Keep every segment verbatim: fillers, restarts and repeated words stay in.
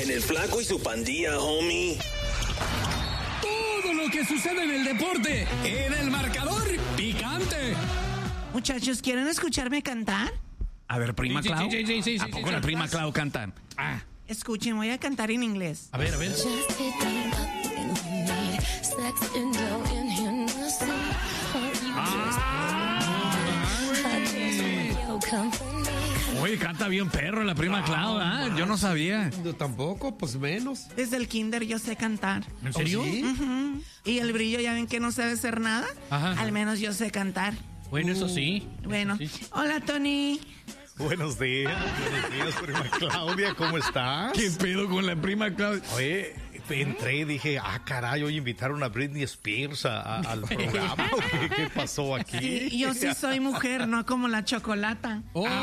En el Flaco y su pandilla, homie. Todo lo que sucede en el deporte, en el marcador picante. Muchachos, ¿quieren escucharme cantar? A ver, prima Sí, sí, Clau. sí, sí, sí, ¿A sí, poco sí, la sí. prima Clau canta? Ah. Escuchen, voy a cantar en inglés. A ver, a ver. Oye, canta bien perro la prima Clau, ¿ah? Yo no sabía. Yo tampoco, pues menos. Desde el kinder yo sé cantar. ¿En serio? ¿Sí? Ujú. Y el brillo, ya ven que no sabe hacer nada. Ajá. Al menos yo sé cantar. Bueno, eso sí. Bueno, Eso sí. hola Tony. Buenos días, buenos días, prima Claudia, ¿cómo estás? ¿Qué pedo con la prima Clau? Oye, entré y dije, ah, caray, hoy invitaron a Britney Spears a- a- al programa. ¿O ¿Qué, qué pasó aquí? Sí, yo sí soy mujer, no como la chocolata.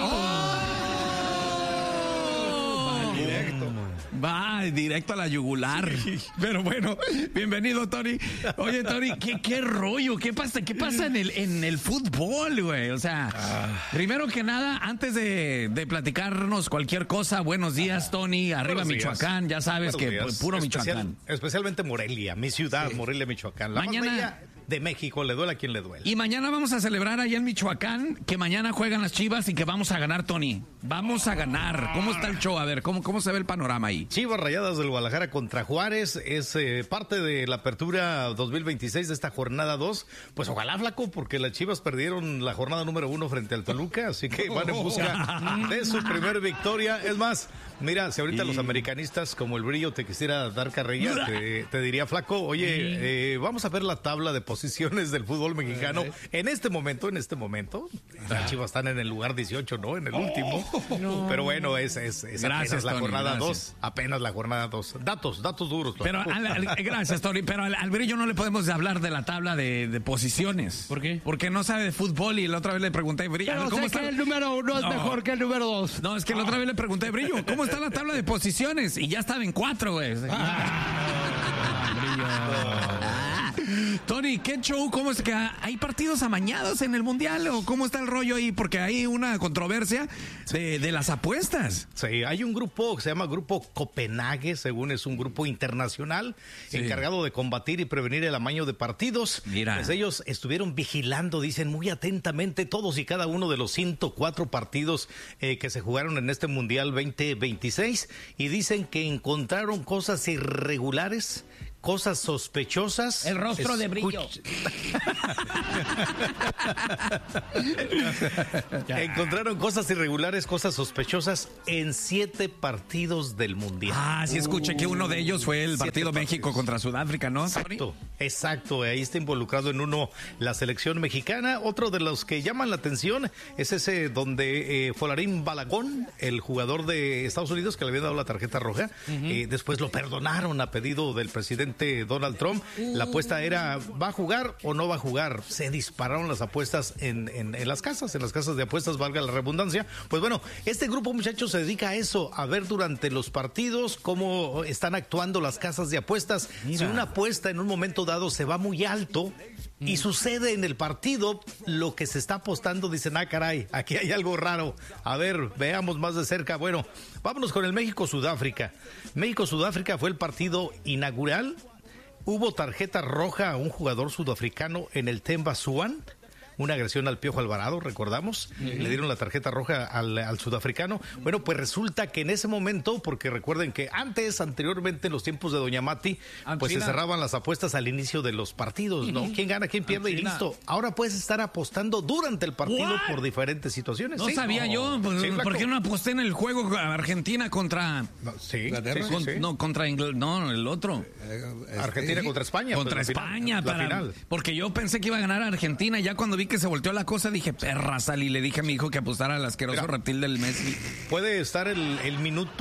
Directo. Va directo a la yugular. Pero bueno, bienvenido, Tony. Oye, Tony, ¿qué, qué rollo? ¿Qué pasa? ¿Qué pasa en el, en el fútbol, güey? O sea, primero que nada, antes de, de platicarnos cualquier cosa, buenos días, Tony. Arriba Buenos días. Michoacán, ya sabes Buenos que días. pu- puro Especial- Michoacán. Especialmente Morelia, mi ciudad, Morelia, Michoacán. La Mañana- más bella de México, le duele a quien le duele. Y mañana vamos a celebrar allá en Michoacán que mañana juegan las Chivas y que vamos a ganar, Tony. Vamos a ganar. ¿Cómo está el show? A ver, ¿cómo, cómo se ve el panorama ahí? Chivas Rayadas del Guadalajara contra Juárez es eh, parte de la apertura dos mil veintiséis de esta jornada dos. Pues ojalá, flaco, porque las Chivas perdieron la jornada número uno frente al Toluca, así que van en busca de su primer victoria. Es más, mira, si ahorita los americanistas como el brillo te quisiera dar carrilla, te, te diría, flaco, oye, eh, vamos a ver la tabla de posiciones del fútbol mexicano en este momento, en este momento. Las Chivas están en el lugar dieciocho, ¿no? En el último. Pero bueno, es, es, es Gracias, apenas la Tony, jornada gracias. dos. Apenas la jornada dos. Datos, datos duros. Pero al- al- gracias, Tony. Pero al, al brillo no le podemos hablar de la tabla de, de posiciones. ¿Por qué? Porque no sabe de fútbol y la otra vez le pregunté, Brillo, a ver, Pero ¿cómo sé está? que el número uno es No. mejor que el número dos. No, es que la otra vez le pregunté, Brillo, ¿cómo está la tabla de posiciones? Y ya estaba en cuatro, güey. Tony, ¿qué show? ¿Cómo es que hay partidos amañados en el Mundial? ¿O cómo está el rollo ahí? Porque hay una controversia de, de las apuestas. Sí, hay un grupo que se llama Grupo Copenhague, según es un grupo internacional Sí. encargado de combatir y prevenir el amaño de partidos. Mira. Pues ellos estuvieron vigilando, dicen muy atentamente, todos y cada uno de los ciento cuatro partidos eh, que se jugaron en este Mundial veinte veintiséis y dicen que encontraron cosas irregulares, cosas sospechosas. El rostro de Brillo. Encontraron cosas irregulares, cosas sospechosas en siete partidos del Mundial. Ah, sí escuché que uno de ellos fue el Siete partido partidos. México contra Sudáfrica, ¿no? Exacto, exacto, ahí está involucrado en uno la selección mexicana. Otro de los que llaman la atención es ese donde eh, Folarín Balagón, el jugador de Estados Unidos que le había dado la tarjeta roja, eh, después lo perdonaron a pedido del presidente Donald Trump. La apuesta era, ¿va a jugar o no va a jugar? Se dispararon las apuestas en, en, en las casas, en las casas de apuestas, valga la redundancia. Pues bueno, este grupo, muchachos, se dedica a eso, a ver durante los partidos cómo están actuando las casas de apuestas. Si una apuesta en un momento dado se va muy alto y sucede en el partido lo que se está apostando, dicen, ah, caray, aquí hay algo raro. A ver, veamos más de cerca. Bueno, vámonos con el México-Sudáfrica. México-Sudáfrica fue el partido inaugural. Hubo tarjeta roja a un jugador sudafricano en el Temba Swan. Una agresión al Piojo Alvarado, recordamos. Le dieron la tarjeta roja al, al sudafricano. Bueno, pues resulta que en ese momento, porque recuerden que antes, anteriormente, en los tiempos de Doña Mati, pues se Anchina. cerraban las apuestas al inicio de los partidos, ¿no? ¿Quién gana, quién pierde? Y Anchina. listo. Ahora puedes estar apostando durante el partido What? por diferentes situaciones. No Sí. sabía yo, pues, Sí, ¿por flaco. qué no aposté en el juego Argentina contra... No, sí, Inglaterra. sí, sí, con- sí. No, contra Ingl- no, el otro. Argentina contra España. Contra pues, la España, final, la para- final. porque yo pensé que iba a ganar Argentina. Ya cuando vi que se volteó la cosa, dije, perra, sal, y le dije a mi hijo que apostara al asqueroso Mira. reptil del Messi. Puede estar el, el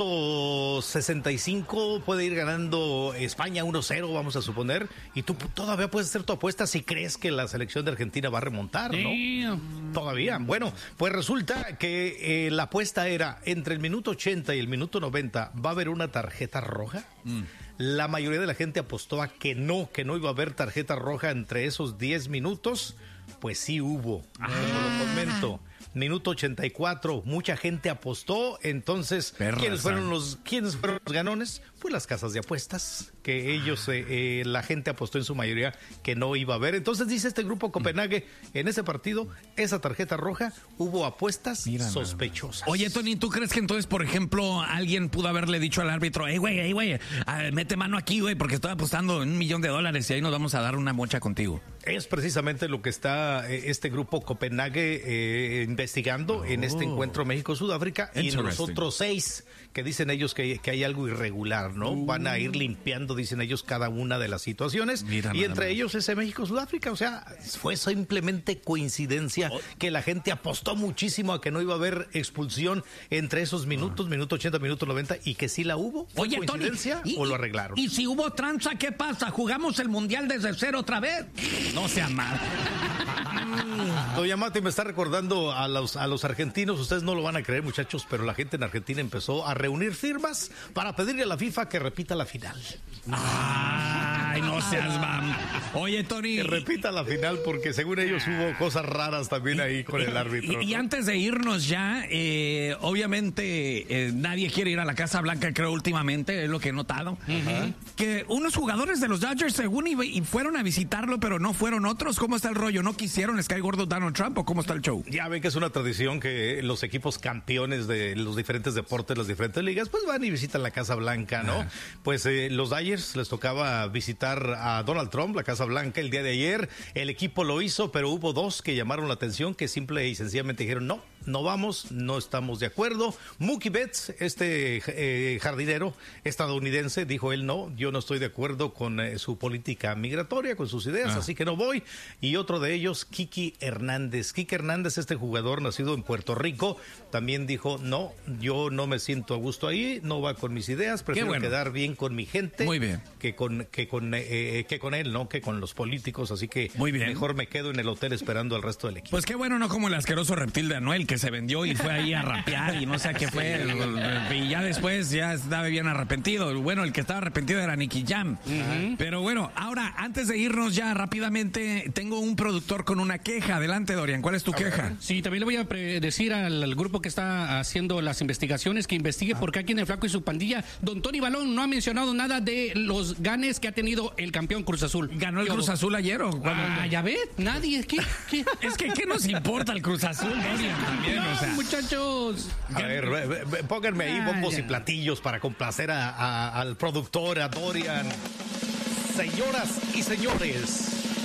minuto sesenta y cinco, puede ir ganando España uno cero, vamos a suponer, y tú todavía puedes hacer tu apuesta si crees que la selección de Argentina va a remontar, ¿no? Damn. Todavía. Bueno, pues resulta que eh, la apuesta era entre el minuto ochenta y el minuto noventa, ¿va a haber una tarjeta roja? Mm. La mayoría de la gente apostó a que no, que no iba a haber tarjeta roja entre esos diez minutos. Pues sí hubo, como lo comento. minuto ochenta y cuatro, mucha gente apostó, entonces, Perra ¿quiénes fueron sangre. los, ¿quiénes fueron los ganones? Pues las casas de apuestas, que ellos, eh, eh, la gente apostó en su mayoría que no iba a haber. Entonces dice este grupo Copenhague, en ese partido, esa tarjeta roja, hubo apuestas Mira, sospechosas. Oye, Tony, ¿tú crees que entonces, por ejemplo, alguien pudo haberle dicho al árbitro, hey, güey, hey, güey, ah, mete mano aquí, güey, porque estoy apostando en un millón de dólares y ahí nos vamos a dar una mocha contigo? Es precisamente lo que está eh, este grupo Copenhague eh, investigando en este encuentro México-Sudáfrica y en los Interesting. otros seis que dicen ellos que, que hay algo irregular, ¿no? Van a ir limpiando, dicen ellos, cada una de las situaciones. Mira y nada entre más. ellos ese México-Sudáfrica. O sea, fue simplemente coincidencia que la gente apostó muchísimo a que no iba a haber expulsión entre esos minutos, minuto ochenta, minuto noventa, y que sí la hubo. ¿Fue Oye, Tony, coincidencia y- o lo arreglaron? Y si hubo tranza, ¿qué pasa? ¿Jugamos el mundial desde cero otra vez? No sea mal. Doña Mati me está recordando a los, a los argentinos, ustedes no lo van a creer, muchachos, pero la gente en Argentina empezó a reunir firmas para pedirle a la FIFA que repita la final. Ay, no seas mam. Oye, Tony. Que repita la final porque según ellos hubo cosas raras también ahí con el árbitro. Y, y ¿no? antes de irnos ya, eh, obviamente eh, nadie quiere ir a la Casa Blanca, creo, últimamente, es lo que he notado. Que unos jugadores de los Dodgers, según y, y fueron a visitarlo, pero no fueron otros. ¿Cómo está el rollo? ¿No quisieron Sky Gordo Donald Trump o cómo está el show? Ya ven que es una tradición que los equipos campeones de los diferentes deportes, las diferentes ligas, pues van y visitan la Casa Blanca, ¿no? Pues eh, los Dodgers les tocaba visitar a Donald Trump, la Casa Blanca, el día de ayer. El equipo lo hizo, pero hubo dos que llamaron la atención, que simple y sencillamente dijeron, no, no vamos, no estamos de acuerdo. Mookie Betts, este eh, jardinero estadounidense, dijo él, no, yo no estoy de acuerdo con eh, su política migratoria, con sus ideas, Ah. así que no voy. Y otro de ellos, Kiki Hernández. Kiki Hernández, este jugador nacido en Puerto Rico, también dijo, no, yo no me siento a gusto ahí, no va con mis ideas, prefiero bueno. quedar bien con mi gente. Muy bien. Que con, que con, eh, eh, que con él, ¿no? Que con los políticos, así que Muy bien. mejor me quedo en el hotel esperando al resto del equipo. Pues qué bueno, no como el asqueroso reptil de Anuel que se vendió y fue ahí a rapear y no sé a qué fue. Y ya después ya estaba bien arrepentido. Bueno, el que estaba arrepentido era Nicky Jam. Pero bueno, ahora, antes de irnos ya rápidamente, tengo un productor con una queja. Adelante, Dorian, ¿cuál es tu queja? Sí, también le voy a pre- decir al, al grupo que está haciendo las investigaciones que investigue por qué aquí en el Flaco y su pandilla, don Tony Balón no ha mencionado nada de los ganes que ha tenido el campeón Cruz Azul. ¿Ganó el ¿Qué Cruz hubo? Azul ayer o cuándo? Ah, ya ve, nadie. ¿Qué? ¿Qué? Es que, ¿qué nos importa el Cruz Azul, Dorian? También, o sea. Muchachos. A ver, ve- ve- pónganme ahí bombos y platillos para complacer a- a- al productor, a Dorian. Señoras y señores,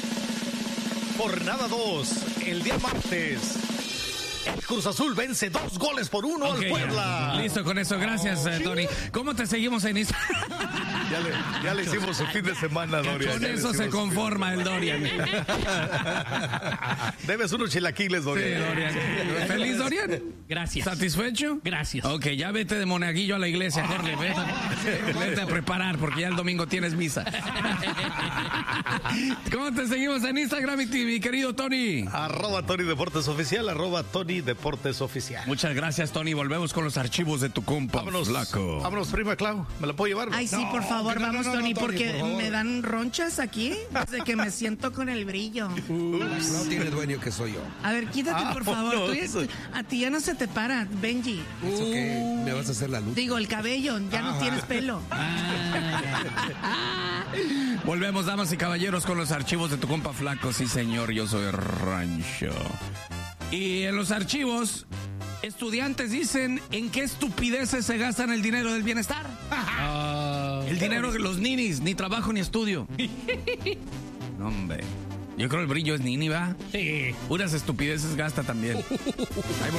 jornada dos, el día martes. El Cruz Azul vence dos goles por uno Ok, al Puebla. ya. Listo con eso, gracias, eh, Tony. ¿Cómo te seguimos en Instagram? Ya le, ya le hicimos su fin de semana, Dorian. Con ya le eso se hicimos su fin de conforma el Dorian. Debes unos chilaquiles, Sí, Dorian. Dorian. ¿Feliz, Dorian? Gracias. ¿Satisfecho? Gracias. Ok, ya vete de monaguillo a la iglesia, Jorge. Vete, vete a preparar porque ya el domingo tienes misa. ¿Cómo te seguimos en Instagram, mi, mi querido Tony? Arroba Tony Deportes Oficial, arroba Tony Deportes Oficial. Muchas gracias, Tony. Volvemos con los archivos de tu compa, Vámonos, Flaco. vámonos, prima Clau. ¿Me la puedo llevar? Ay, sí, por favor, no, no, vamos, no, no, Tony, Tony, porque por favor. me dan ronchas aquí desde que me siento con el brillo. No tiene dueño que soy yo. A ver, quítate, por favor. Tú ya- a ti ya no se te para, Benji. ¿Eso que me vas a hacer la luz? Digo, el cabello, ya no tienes pelo. Volvemos, damas y caballeros, con los archivos de tu compa Flaco. Sí, señor, yo soy Rancho. Y en los archivos, estudiantes dicen en qué estupideces se gastan el dinero del bienestar. Ah, El dinero de los ninis, ni trabajo ni estudio. No, hombre. Yo creo el brillo es nini, ¿va? sí. Puras estupideces gasta también. Ahí